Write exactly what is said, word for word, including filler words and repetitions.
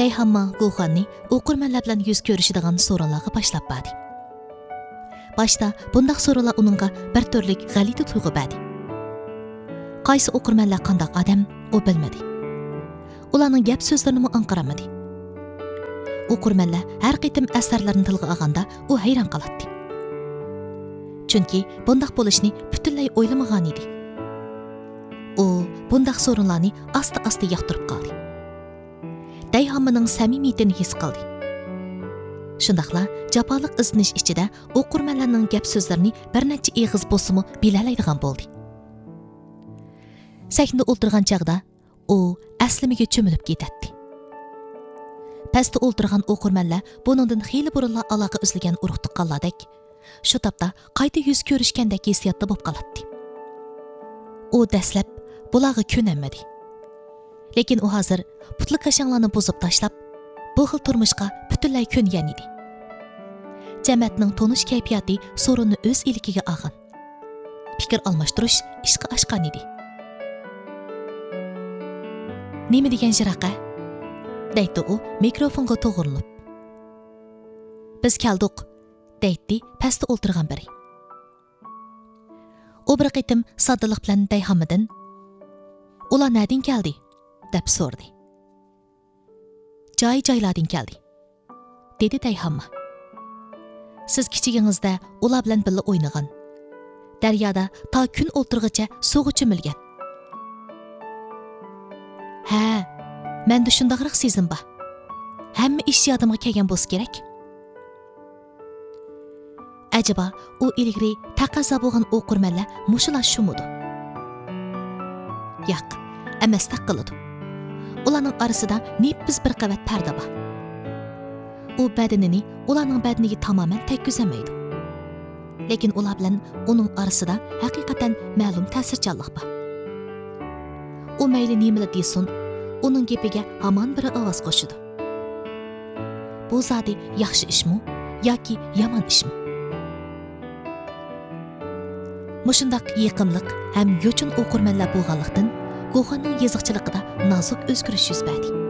Dayhamma Goxanni o'qirmanlar bilan yuz ko'rishadigan so'rinlarga boshlab berdi. Boshda bundaq so'rinlar uningga bir turlik g'alati tuyg'u berdi. Qaysi o'qirmanlar qanday odam, u bilmadi. Ularning gap so'zlarini anqaramadi. O'qirmanlar har qitim asarlarini tilga olganda u hayron qoladi. Chunki bundaq bo'lishni butunlay o'ylamagan edi. U bundaq so'rinlarni asta-asta yoqtirib qoldi. Dayhammaning samimiyatini his qildi. Shundaqla jafoliq izlanish ichida o'qirmanlarning gap so'zlarini bir necha eg'iz bo'lsa-mu bilalaydigan bo'ldi. Sahnada o'tirgan chaqda u aslimiga cho'milib ketadi. Pastda o'tirgan o'qirmanlar buningdan xeyli burunlar aloqa uzilgan urug' tuqqanlardek, shu topda qayta yuz ko'rishgandek hissiyotda bo'lib qoladi. U dastlab bularga ko'nmadi. Lekin u hozir putli qashanglarni buzib tashlab, bu xil turmushga butunlay ko'ngan edi. Jamiyatning tonish kayfiyati so'rinni o'z ilkiga olgan. Fikr almashtirish ishqa oshgan edi. Nima degan jiraqa? Deydi u mikrofonga to'g'rilib. Biz keldik, deydi pastda o'tirgan biri. U bir qitim soddalik bilan Dayhammadan "Ular nereden keldi?" deb so'rdi. "Joy-joylardan keldi", dedi Dayhamma. "Siz kichigingizda ular bilan birga o'ynagan. Daryoda ta kun o'tirg'icha suvga cho'milgan." "Ha, menda shundaqroq sezim bor. Hamma ish yodimga kelgan bo'lsa kerak." Acaba u ilgari taqozo bo'lgan o'qirmanlar mushular shumidi? Yo'q, emas taqiladi. Ularning orasida nippiz bir qavat parda bor. U badanini ularning badaniga tamoman tekkizolmaydi. Lekin ular bilan uning orasida haqiqatan ma'lum ta'sirchanlik bor. U mayli nimalar desin, uning gapiga hamon bir ovoz qo'shidi. Bu zodi yaxshi ishmi yoki yomon ishmi? Mushundaq yiqimliq ham yo'chin o'qirmanlar bo'lganlikdan Goxanning yoziqchiligida nozik o'zgarish yuz berdi.